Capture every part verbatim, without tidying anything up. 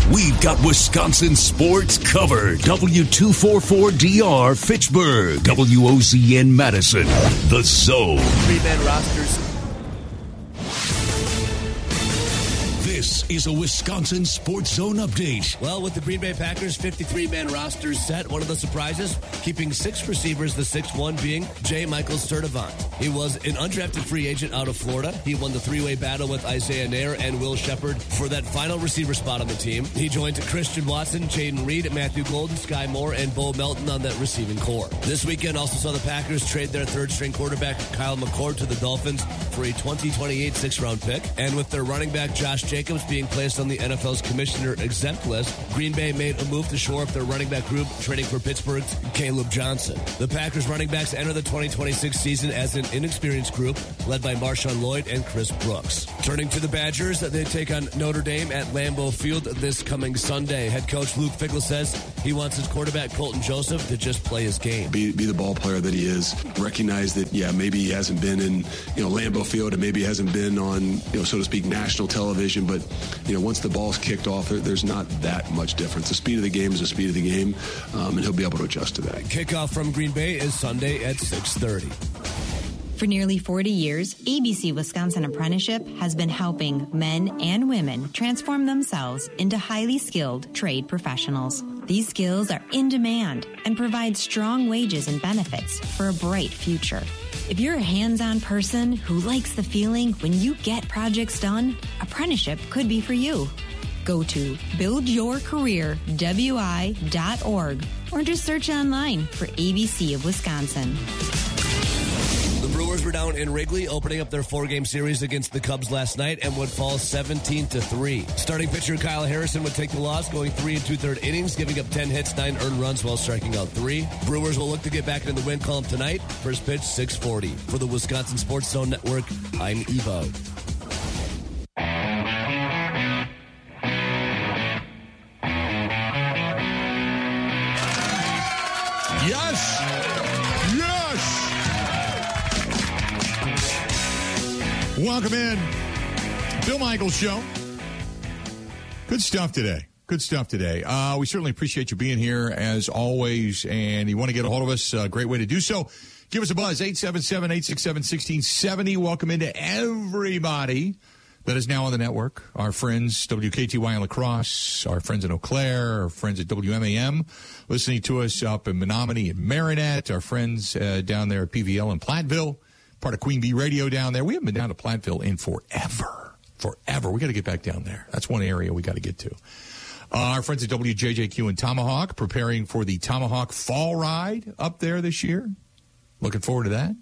We've got Wisconsin sports covered. W two forty-four D R Fitchburg, W O Z N Madison, The Zone. Three-man rosters. This is a Wisconsin Sports Zone update. Well, with the Green Bay Packers' fifty-three man rosters set, one of the surprises, keeping six receivers, the sixth one being J. Michael Sturdivant. He was an undrafted free agent out of Florida. He won the three-way battle with Isaiah Nair and Will Shepard for that final receiver spot on the team. He joined Christian Watson, Jaden Reed, Matthew Golden, Sky Moore, and Bo Melton on that receiving core. This weekend also saw the Packers trade their third-string quarterback, Kyle McCord, to the Dolphins for a twenty twenty-eight sixth-round pick. And with their running back, Josh Jacobs, being placed on the N F L's commissioner exempt list, Green Bay made a move to shore up their running back group, trading for Pittsburgh's Caleb Johnson. The Packers running backs enter the twenty twenty-six season as an inexperienced group led by Marshawn Lloyd and Chris Brooks. Turning to the Badgers, they take on Notre Dame at Lambeau Field this coming Sunday. Head coach Luke Fickell says he wants his quarterback Colton Joseph to just play his game. Be, be the ball player that he is. Recognize that, yeah, maybe he hasn't been in, you know, Lambeau Field, and maybe he hasn't been on, you know, so to speak, national television, but, you know, once the ball's kicked off, there, there's not that much difference. The speed of the game is the speed of the game, um, and he'll be able to adjust to that. Kickoff from Green Bay is Sunday at six thirty. For nearly forty years, A B C Wisconsin Apprenticeship has been helping men and women transform themselves into highly skilled trade professionals. These skills are in demand and provide strong wages and benefits for a bright future. If you're a hands-on person who likes the feeling when you get projects done, apprenticeship could be for you. Go to build your career w i dot org or just search online for A B C of Wisconsin. The Brewers were down in Wrigley, opening up their four-game series against the Cubs last night and would fall seventeen to three. Starting pitcher Kyle Harrison would take the loss, going three and two-third innings, giving up ten hits, nine earned runs while striking out three. Brewers will look to get back into the win column tonight. First pitch, six forty. For the Wisconsin Sports Zone Network, I'm Evo. Yes! Yes! Welcome in. Bill Michaels Show. Good stuff today. Good stuff today. Uh, we certainly appreciate you being here, as always. And you want to get a hold of us, a great way to do so. Give us a buzz, eight seven seven, eight six seven, one six seven zero. Welcome into everybody that is now on the network. Our friends, W K T Y in La Crosse, our friends in Eau Claire, our friends at W M A M, listening to us up in Menominee and Marinette, our friends uh, down there at P V L in Platteville, part of Queen Bee Radio down there. We haven't been down to Platteville in forever. Forever. We got to get back down there. That's one area we got to get to. Uh, our friends at W J J Q and Tomahawk, preparing for the Tomahawk Fall Ride up there this year. Looking forward to that.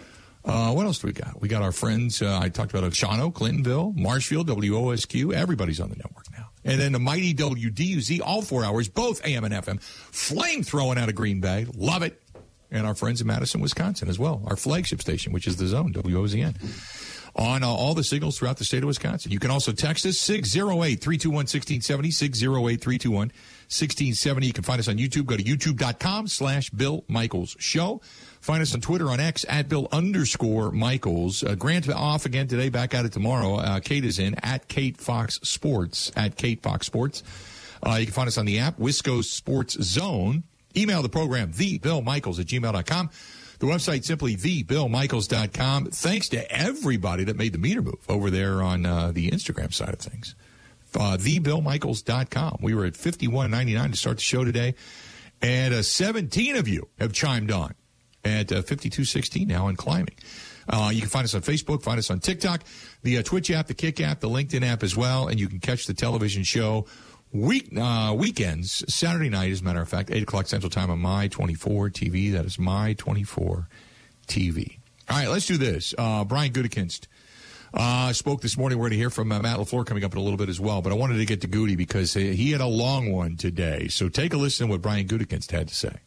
Uh, what else do we got? We got our friends, uh, I talked about Oshano, Clintonville, Marshfield, W O S Q. Everybody's on the network now. And then the mighty W D U Z, all four hours, both A M and F M. Flame throwing out of Green Bay. Love it. And our friends in Madison, Wisconsin as well. Our flagship station, which is The Zone, W O Z N. On uh, all the signals throughout the state of Wisconsin. You can also text us, six oh eight, three two one, one six seven oh, six oh eight, three two one, one six seven oh. You can find us on YouTube. Go to youtube.com slash Bill Michaels Show. Find us on Twitter, on X, at Bill underscore Michaels. Uh, Grant off again today, back at it tomorrow. Uh, Kate is in, at Kate Fox Sports, at Kate Fox Sports. Uh, you can find us on the app, Wisco Sports Zone. Email the program, the bill michaels at gmail dot com. The website, simply the bill michaels dot com. Thanks to everybody that made the meter move over there on uh, the Instagram side of things. Uh, the bill michaels dot com. We were at fifty-one ninety-nine to start the show today, and uh, seventeen of you have chimed on at uh, fifty-two sixteen now and climbing. Uh, you can find us on Facebook, find us on TikTok, the uh, Twitch app, the Kick app, the LinkedIn app as well, and you can catch the television show Week uh, weekends, Saturday night, as a matter of fact, eight o'clock Central Time on My twenty-four T V. That is My twenty-four T V. All right, let's do this. Uh, Brian Gutekunst uh, spoke this morning. We're going to hear from uh, Matt LaFleur coming up in a little bit as well. But I wanted to get to Goody because he had a long one today. So take a listen to what Brian Gutekunst had to say.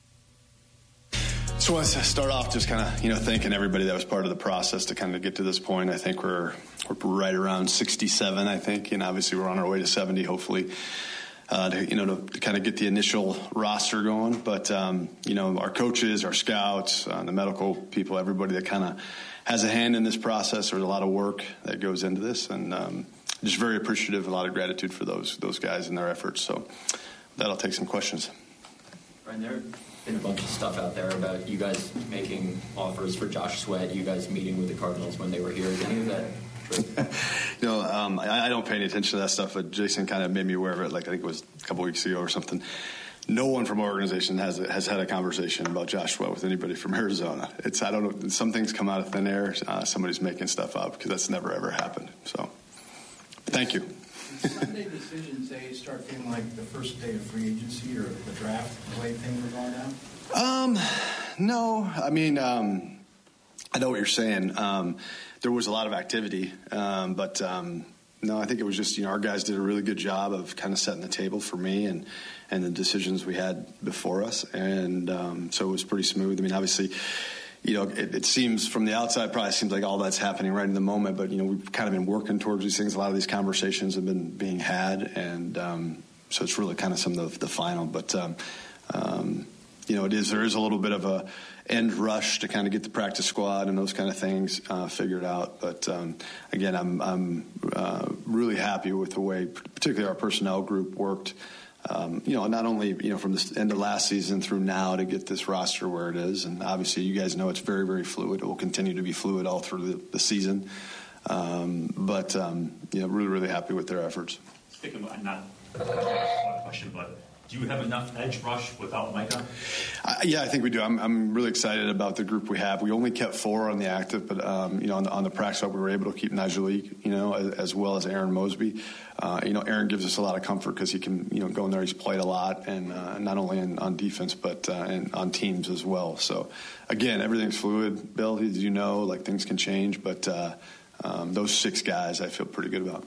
Just want to start off just kind of, you know, thanking everybody that was part of the process to kind of get to this point. I think we're we're right around sixty-seven, I think, and obviously we're on our way to seventy, hopefully, uh, to, you know, to, to kind of get the initial roster going. But, um, you know, our coaches, our scouts, uh, the medical people, everybody that kind of has a hand in this process. There's a lot of work that goes into this, and um, just very appreciative, a lot of gratitude for those those guys and their efforts. So that'll take some questions. Ryan, there have been a bunch of stuff out there about you guys making offers for Josh Sweat, you guys meeting with the Cardinals when they were here. Is any of that true? you know, um, I, I don't pay any attention to that stuff, but Jason kind of made me aware of it, like I think it was a couple weeks ago or something. No one from our organization has has had a conversation about Josh Sweat with anybody from Arizona. It's I don't know. Some things come out of thin air. Uh, somebody's making stuff up because that's never ever happened. So, thank you. Did Sunday decisions they start feeling like the first day of free agency or the draft, the way things were going down? Um, no. I mean, um, I know what you're saying. Um, there was a lot of activity, um, but um, no, I think it was just you know our guys did a really good job of kind of setting the table for me and. and the decisions we had before us. And um, so it was pretty smooth. I mean, obviously, you know, it, it seems from the outside probably seems like all that's happening right in the moment, but, you know, we've kind of been working towards these things. A lot of these conversations have been being had. And um, so it's really kind of some of the, the final. But, um, um, you know, it is there is a little bit of a end rush to kind of get the practice squad and those kind of things uh, figured out. But, um, again, I'm, I'm uh, really happy with the way particularly our personnel group worked. Um, you know, not only, you know, from the end of last season through now to get this roster where it is. And obviously you guys know it's very, very fluid. It will continue to be fluid all through the, the season. Um, but, um, you know, really, really happy with their efforts. Speaking of, not a question, but do you have enough edge rush without Micah? Uh, yeah, I think we do. I'm, I'm really excited about the group we have. We only kept four on the active, but, um, you know, on the, on the practice squad, we were able to keep Najee, you know, as, as well as Aaron Mosby. Uh, you know, Aaron gives us a lot of comfort because he can, you know, go in there. He's played a lot, and uh, not only in, on defense, but uh, and on teams as well. So, again, everything's fluid. Bill, as you know, like things can change, but uh, um, those six guys I feel pretty good about.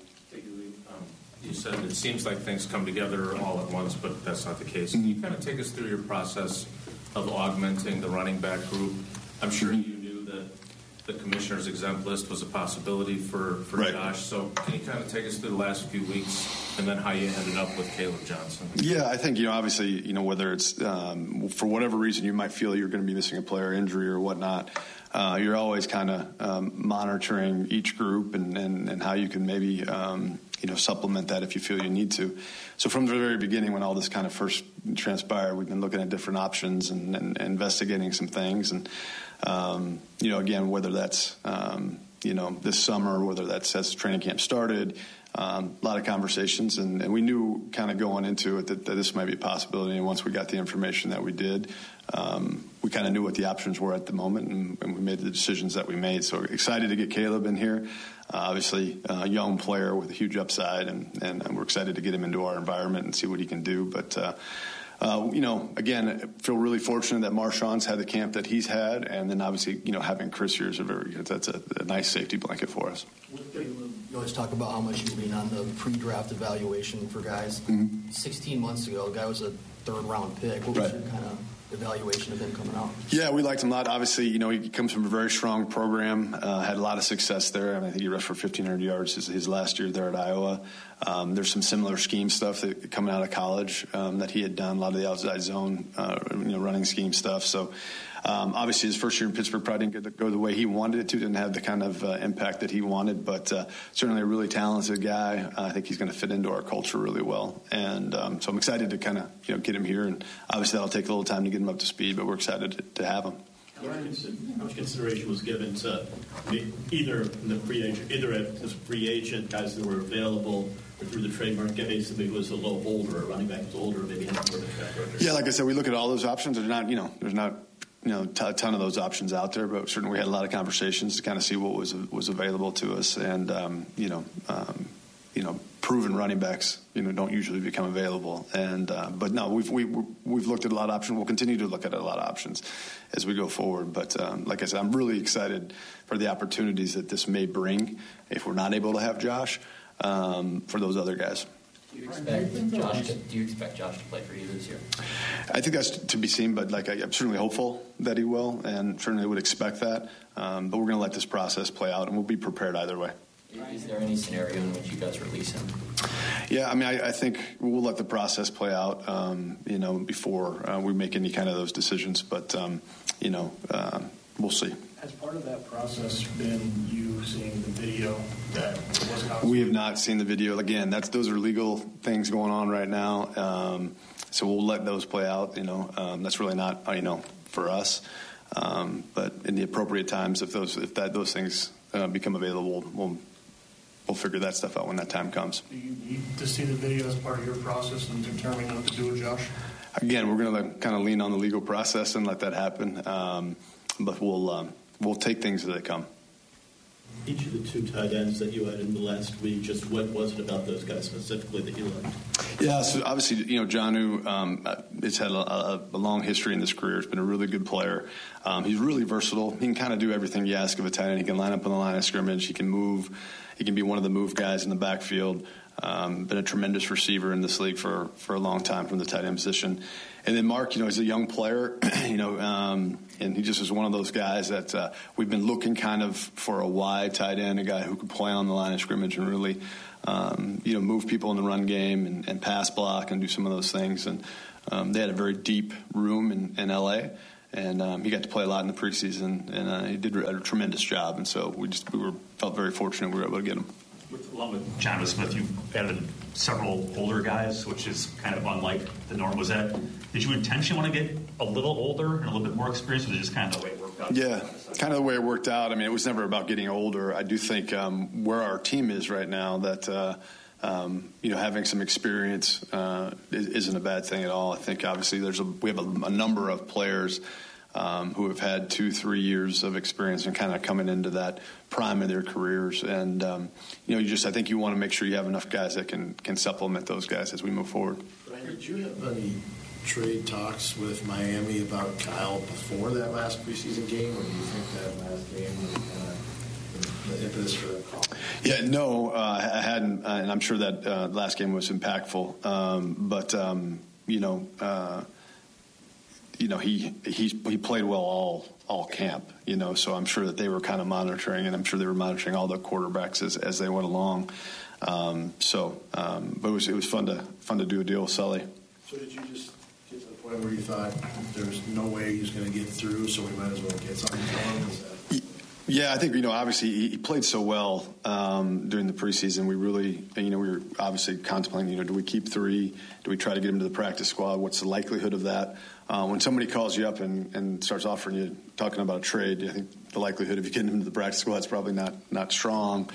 You said it seems like things come together all at once, but that's not the case. Can you kind of take us through your process of augmenting the running back group? I'm sure you knew that the commissioner's exempt list was a possibility for, for right. Josh. So can you kind of take us through the last few weeks and then how you ended up with Caleb Johnson? Yeah, I think, you know, obviously, you know, whether it's um, for whatever reason you might feel you're going to be missing a player, injury or whatnot, uh, you're always kind of um, monitoring each group and, and, and how you can maybe um, – you know, supplement that if you feel you need to. So from the very beginning, when all this kind of first transpired, we've been looking at different options and, and, and investigating some things. And, um, you know, again, whether that's, um, you know, this summer, whether that's as training camp started, um, a lot of conversations. And, and we knew kind of going into it that, that this might be a possibility. And once we got the information that we did, um, we kind of knew what the options were at the moment, and, and we made the decisions that we made. So excited to get Caleb in here. Uh, obviously, a uh, young player with a huge upside, and, and we're excited to get him into our environment and see what he can do. But, uh, uh, you know, again, I feel really fortunate that Marshawn's had the camp that he's had, and then obviously, you know, having Chris here is a very that's a, a nice safety blanket for us. You always talk about how much you lean on the pre-draft evaluation for guys. Mm-hmm. sixteen months ago, the guy was a third-round pick. What was right. your kind of evaluation of him coming out? Yeah, we liked him a lot. Obviously, you know, he comes from a very strong program, uh, had a lot of success there. I, mean, I think he rushed for fifteen hundred yards his, his last year there at Iowa. Um, there's some similar scheme stuff that coming out of college um, that he had done, a lot of the outside zone, uh, you know, running scheme stuff. So, um, obviously, his first year in Pittsburgh probably didn't go the way he wanted it to, didn't have the kind of uh, impact that he wanted, but uh, certainly a really talented guy. Uh, I think he's going to fit into our culture really well. And um, so I'm excited to kind of, you know, get him here. And obviously, that'll take a little time to get him up to speed, but we're excited to, to have him. How much consideration was given to either in the free agent, either as a free agent, guys that were available, or through the trade market, basically who was a little older, running back was older, maybe had more of a track record? Yeah, like I said, we look at all those options. There's not, you know, there's not, you know, a ton of those options out there, but certainly we had a lot of conversations to kind of see what was was available to us, and um, you know, um, you know, proven running backs, you know, don't usually become available. And uh, but no, we've we, we've looked at a lot of options. We'll continue to look at a lot of options as we go forward. But um, like I said, I'm really excited for the opportunities that this may bring if we're not able to have Josh um, for those other guys. Do you expect Josh to, do you expect Josh to play for you this year? I think that's to be seen, but like I, I'm certainly hopeful that he will, and certainly would expect that. Um, but we're going to let this process play out, and we'll be prepared either way. Is there any scenario in which you guys release him? Yeah, I mean, I, I think we'll let the process play out, um, you know, before uh, we make any kind of those decisions. But, um, you know, uh, we'll see. Has part of that process been you seeing the video that wasn't on? We have not seen the video. Again, that's those are legal things going on right now. Um, so we'll let those play out. You know, um, that's really not you know for us. Um, but in the appropriate times, if those if that those things uh, become available, we'll we'll figure that stuff out when that time comes. Do you need to see the video as part of your process in determining what to do with Josh? Again, we're going to kind of lean on the legal process and let that happen. Um, but we'll. Um, We'll take things as they come. Each of the two tight ends that you had in the last week, just what was it about those guys specifically that you liked? Yeah, so obviously, you know, Jonnu um, has had a, a, a long history in this career. He's been a really good player. Um, he's really versatile. He can kind of do everything you ask of a tight end. He can line up on the line of scrimmage. He can move. He can be one of the move guys in the backfield. Um, been a tremendous receiver in this league for, for a long time from the tight end position. And then Mark, you know, he's a young player, you know, um, and he just is one of those guys that uh, we've been looking kind of for a wide tight end, a guy who could play on the line of scrimmage and really, um, you know, move people in the run game and, and pass block and do some of those things. And um, they had a very deep room in, in L A, and um, he got to play a lot in the preseason, and uh, he did a tremendous job. And so we just we were felt very fortunate we were able to get him. With, along with Jonnu Smith, you added several older guys, which is kind of unlike the norm. Was that, did you intentionally want to get a little older and a little bit more experienced, or was it just kind of the way it worked out? Yeah, kind of the way it worked out. I mean, it was never about getting older. I do think um, where our team is right now, that uh, um, you know, having some experience uh, isn't a bad thing at all. I think obviously there's a we have a, a number of players Um, who have had two, three years of experience and kind of coming into that prime of their careers. And, um, you know, you just, I think you want to make sure you have enough guys that can, can supplement those guys as we move forward. Ryan, did you have any trade talks with Miami about Kyle before that last preseason game, or do you think that last game was kind of the impetus for that call? Yeah, no, uh, I hadn't, uh, and I'm sure that uh, last game was impactful. Um, but, um, you know, uh, You know, he he he played well all all camp. You know, so I'm sure that they were kind of monitoring, and I'm sure they were monitoring all the quarterbacks as, as they went along. Um, so, um, but it was it was fun to fun to do a deal with Sully. So did you just get to the point where you thought there's no way he's going to get through, so we might as well get something going? Is that- Yeah, I think, you know, obviously he, he played so well um, during the preseason. We really, you know, we were obviously contemplating, you know, do we keep three? Do we try to get him to the practice squad? What's the likelihood of that? Uh, when somebody calls you up and, and starts offering you, talking about a trade, I think the likelihood of you getting him to the practice squad is probably not, not strong.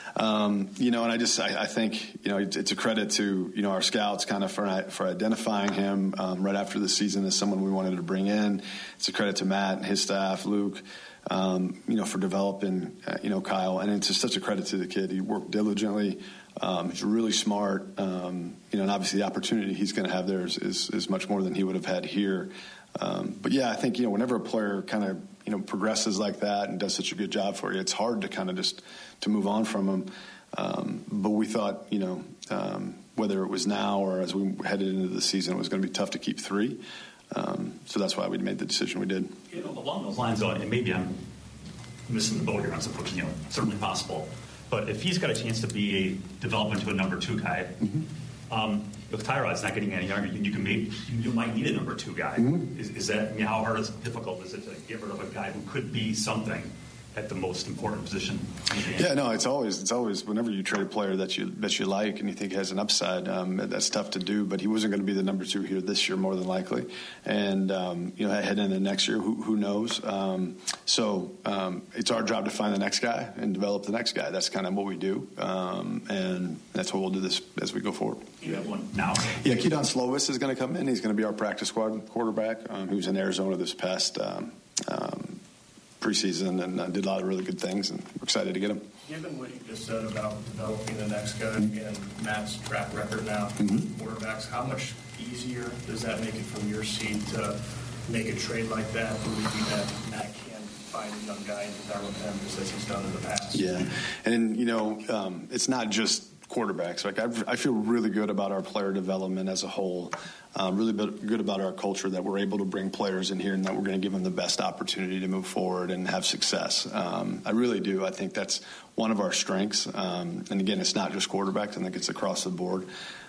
Um, you know, and I just, I, I think, you know, it's, it's a credit to, you know, our scouts kind of for, for identifying him um, right after the season as someone we wanted to bring in. It's a credit to Matt and his staff, Luke, um, you know, for developing, uh, you know, Kyle. And it's just such a credit to the kid. He worked diligently. Um, he's really smart. Um, you know, and obviously the opportunity he's going to have there is, is, is much more than he would have had here. Um, but, yeah, I think, you know, whenever a player kind of, you know, progresses like that and does such a good job for you, it's hard to kind of just to move on from him. Um, but we thought, you know, um, whether it was now or as we headed into the season, it was going to be tough to keep three. Um, so that's why we made the decision we did. You know, along those lines, though, and maybe I'm missing the boat here on some folks, you know, certainly possible. But if he's got a chance to be a development to a number two guy, mm-hmm. um, if Tyrod's not getting any younger, you, you can maybe you might need a number two guy. Mm-hmm. Is, is that I mean, how hard is it, difficult is it to get rid of a guy who could be something at the most important position? Yeah, no, it's always it's always whenever you trade a player that you that you like and you think has an upside, um, that's tough to do. But he wasn't going to be the number two here this year, more than likely. And um, you know, head into next year, who, who knows? Um, so um, it's our job to find the next guy and develop the next guy. That's kind of what we do, um, and that's what we'll do this as we go forward. You have one now. Yeah, Keaton Slovis is going to come in. He's going to be our practice squad quarterback. Um, he was in Arizona this past. Um, um, preseason and uh, did a lot of really good things, and we're excited to get him. Given what you just said about developing the next guy and Matt's track record now, mm-hmm. quarterbacks, how much easier does that make it from your seat to make a trade like that, believing that Matt can find a young guy and develop him just as he's done in the past? Yeah, and, you know, um, it's not just quarterbacks. Like I've, I feel really good about our player development as a whole. Uh, really good about our culture that we're able to bring players in here and that we're going to give them the best opportunity to move forward and have success. Um, I really do. I think that's one of our strengths. Um, and again, it's not just quarterbacks. I think it's across the board.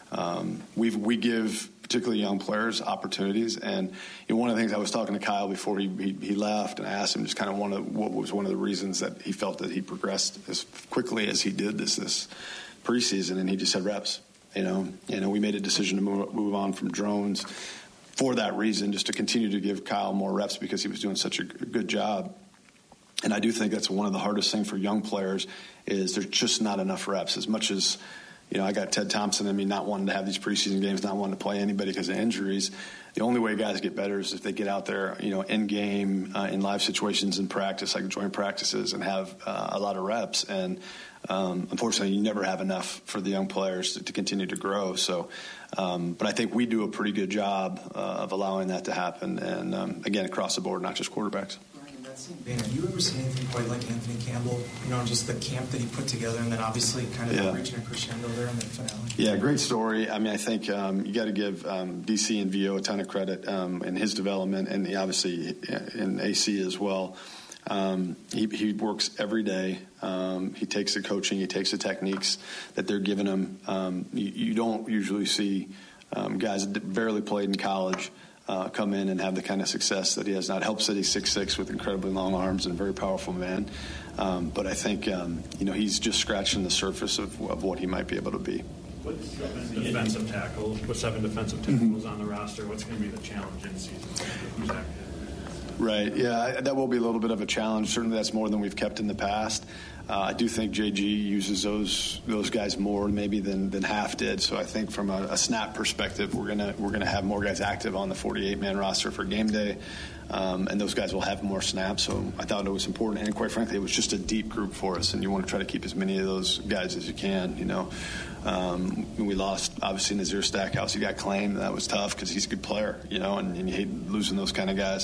um, we we give particularly young players opportunities. And you know, one of the things I was talking to Kyle before he, he, he left, and I asked him just kind of one of what was one of the reasons that he felt that he progressed as quickly as he did this this preseason, and he just said reps. You know, you know, we made a decision to move, move on from drones for that reason, just to continue to give Kyle more reps because he was doing such a good job. And I do think that's one of the hardest things for young players is there's just not enough reps. As much as, you know, I got Ted Thompson in me not wanting to have these preseason games, not wanting to play anybody because of injuries. The only way guys get better is if they get out there, you know, in game, uh, in live situations, in practice, like joint practices, and have uh, a lot of reps. And um, unfortunately, you never have enough for the young players to, to continue to grow. So, um, but I think we do a pretty good job uh, of allowing that to happen. And um, again, across the board, not just quarterbacks. Ben, have you ever seen anything quite like Anthony Campbell? You know, just the camp that he put together, and then obviously kind of yeah. reaching a crescendo there in the finale. Yeah, great story. I mean, I think um, you got to give um, D C and V O a ton of credit um, in his development, and obviously in A C as well. Um, he, he works every day. Um, he takes the coaching, he takes the techniques that they're giving him. Um, you, you don't usually see um, guys that barely played in college Uh, come in and have the kind of success that he has. Not helps that he's six foot six with incredibly long arms and a very powerful man. Um, but I think, um, you know, he's just scratching the surface of, of what he might be able to be. With seven defensive tackles, with seven defensive tackles mm-hmm. on the roster, what's going to be the challenge in season? Who's active? Right, yeah, that will be a little bit of a challenge. Certainly that's more than we've kept in the past. Uh, I do think J G uses those those guys more maybe than than Half did. So I think from a, a snap perspective, we're gonna we're gonna have more guys active on the forty-eight man roster for game day, um, and those guys will have more snaps. So I thought it was important, and quite frankly, it was just a deep group for us, and you want to try to keep as many of those guys as you can. You know, um, we lost obviously Nazir Stackhouse. He got claimed, and that was tough because he's a good player. You know, and, and you hate losing those kind of guys.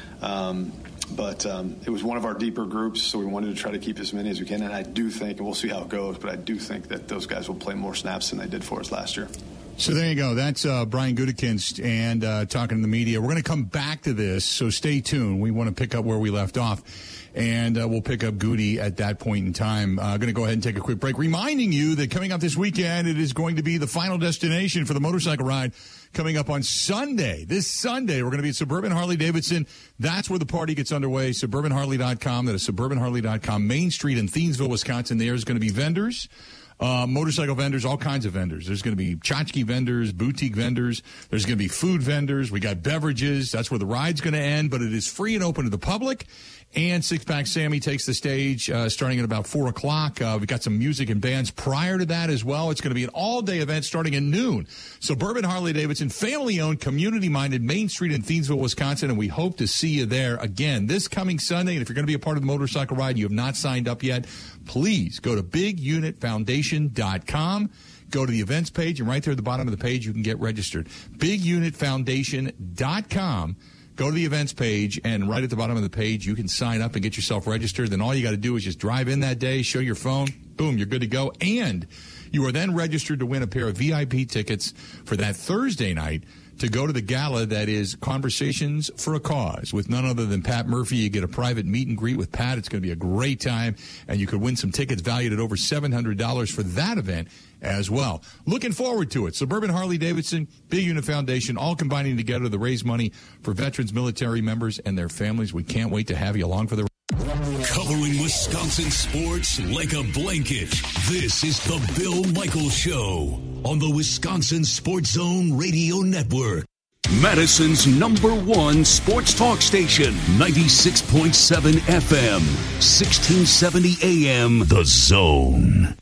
Um, but um, it was one of our deeper groups, so we wanted to try to keep as many as we can. And I do think, and we'll see how it goes, but I do think that those guys will play more snaps than they did for us last year. So there you go. That's uh, Brian Gutekunst and uh, talking to the media. We're going to come back to this, so stay tuned. We want to pick up where we left off, and uh, we'll pick up Goody at that point in time. I'm uh, going to go ahead and take a quick break, reminding you that coming up this weekend, it is going to be the final destination for the motorcycle ride coming up on Sunday. This Sunday, we're going to be at Suburban Harley-Davidson. That's where the party gets underway, suburban harley dot com. That is suburban harley dot com. Main Street in Thiensville, Wisconsin. There's going to be vendors. Uh, motorcycle vendors, all kinds of vendors. There's going to be tchotchke vendors, boutique vendors. There's going to be food vendors. We got beverages. That's where the ride's going to end, but it is free and open to the public. And Six Pack Sammy takes the stage uh, starting at about four o'clock. Uh, we've got some music and bands prior to that as well. It's going to be an all-day event starting at noon. Suburban Harley-Davidson, family-owned, community-minded, Main Street in Thiensville, Wisconsin, and we hope to see you there again this coming Sunday. And if you're going to be a part of the motorcycle ride and you have not signed up yet, please go to big unit foundation dot com. Go to the events page, and right there at the bottom of the page, you can get registered. big unit foundation dot com. Go to the events page, and right at the bottom of the page, you can sign up and get yourself registered. Then all you got to do is just drive in that day, show your phone, boom, you're good to go. And you are then registered to win a pair of V I P tickets for that Thursday night to go to the gala that is Conversations for a Cause with none other than Pat Murphy. You get a private meet and greet with Pat. It's going to be a great time, and you could win some tickets valued at over seven hundred dollars for that event as well. Looking forward to it. Suburban Harley-Davidson, Big Unit Foundation, all combining together to raise money for veterans, military members, and their families. We can't wait to have you along for the Covering Wisconsin sports like a blanket. This is the Bill Michaels Show on the Wisconsin Sports Zone Radio Network. Madison's number one sports talk station, ninety-six point seven F M, sixteen seventy A M, The Zone.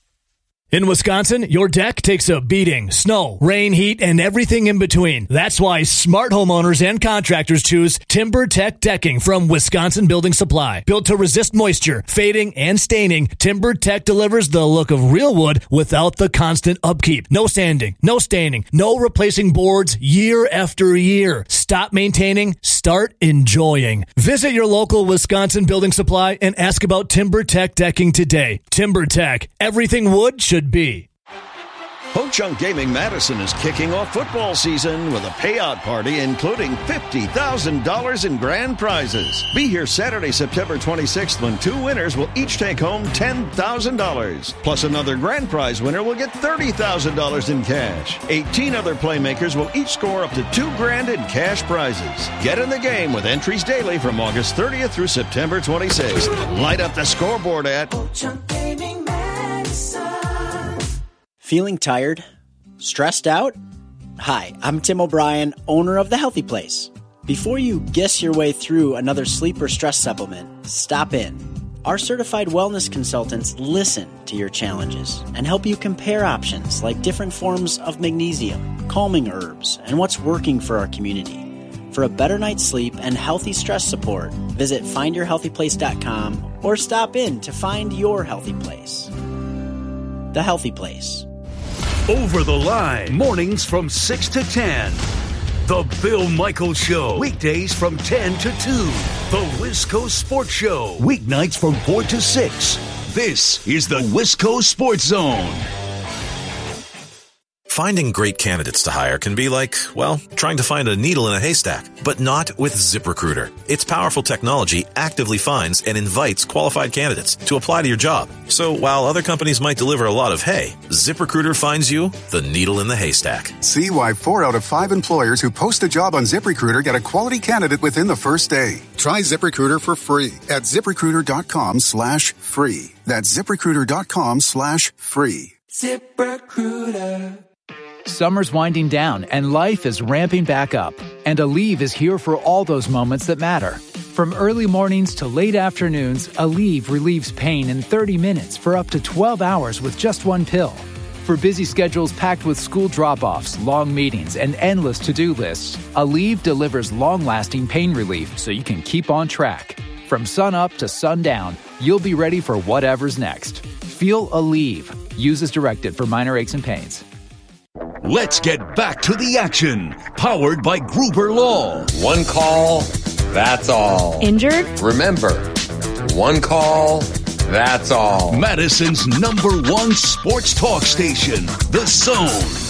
In Wisconsin, your deck takes a beating. Snow, rain, heat, and everything in between. That's why smart homeowners and contractors choose TimberTech Decking from Wisconsin Building Supply. Built to resist moisture, fading, and staining, TimberTech delivers the look of real wood without the constant upkeep. No sanding, no staining, no replacing boards year after year. Stop maintaining, start enjoying. Visit your local Wisconsin Building Supply and ask about TimberTech Decking today. TimberTech, everything wood should be. Ho Chunk Gaming Madison is kicking off football season with a payout party including fifty thousand dollars in grand prizes. Be here Saturday, September twenty-sixth, when two winners will each take home ten thousand dollars. Plus another grand prize winner will get thirty thousand dollars in cash. eighteen other playmakers will each score up to two grand in cash prizes. Get in the game with entries daily from August thirtieth through September twenty-sixth. Light up the scoreboard at Ho Chunk Gaming Madison. Feeling tired? Stressed out? Hi, I'm Tim O'Brien, owner of The Healthy Place. Before you guess your way through another sleep or stress supplement, stop in. Our certified wellness consultants listen to your challenges and help you compare options like different forms of magnesium, calming herbs, and what's working for our community. For a better night's sleep and healthy stress support, visit find your healthy place dot com or stop in to find your healthy place. The Healthy Place. Over the Line, mornings from six to ten. The Bill Michaels Show, weekdays from ten to two. The Wisco Sports Show, weeknights from four to six. This is the Wisco Sports Zone. Finding great candidates to hire can be like, well, trying to find a needle in a haystack, but not with ZipRecruiter. Its powerful technology actively finds and invites qualified candidates to apply to your job. So while other companies might deliver a lot of hay, ZipRecruiter finds you the needle in the haystack. See why four out of five employers who post a job on ZipRecruiter get a quality candidate within the first day. Try ZipRecruiter for free at ZipRecruiter.com slash free. That's ZipRecruiter.com slash free. ZipRecruiter. Summer's winding down and life is ramping back up. And Aleve is here for all those moments that matter. From early mornings to late afternoons, Aleve relieves pain in thirty minutes for up to twelve hours with just one pill. For busy schedules packed with school drop-offs, long meetings, and endless to-do lists, Aleve delivers long-lasting pain relief so you can keep on track. From sun up to sundown, you'll be ready for whatever's next. Feel Aleve. Use as directed for minor aches and pains. Let's get back to the action. Powered by Gruber Law. One call, that's all. Injured? Remember, one call, that's all. Madison's number one sports talk station, The Zone.